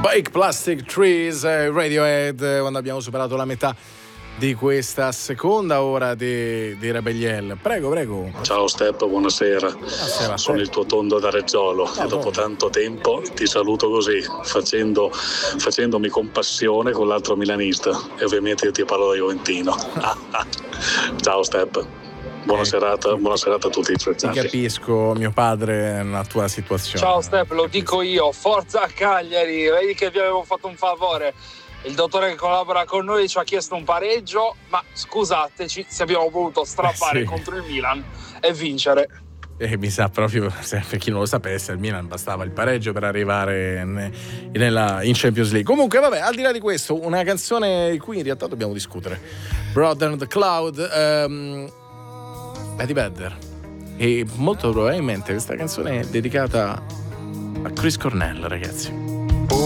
Bake Plastic Trees, Radiohead, quando abbiamo superato la metà di questa seconda ora di Rebelliel. Prego. Ciao Step, buonasera. Sono il tuo tondo da Reggiolo e dopo tanto tempo ti saluto così, facendomi compassione con l'altro milanista, e ovviamente io ti parlo da juventino. Ciao Step. Buona serata a tutti i Ti capisco, mio padre, nella tua situazione. Ciao Step, lo dico io, forza Cagliari, vedi che vi avevo fatto un favore. Il dottore che collabora con noi ci ha chiesto un pareggio, ma scusateci se abbiamo voluto strappare contro il Milan e vincere. Mi sa proprio, per chi non lo sapesse, il Milan bastava il pareggio per arrivare in Champions League. Comunque, vabbè, al di là di questo, una canzone di cui in realtà dobbiamo discutere. Brother the Cloud, Eddie Vedder. E molto probabilmente questa canzone è dedicata a Chris Cornell, ragazzi.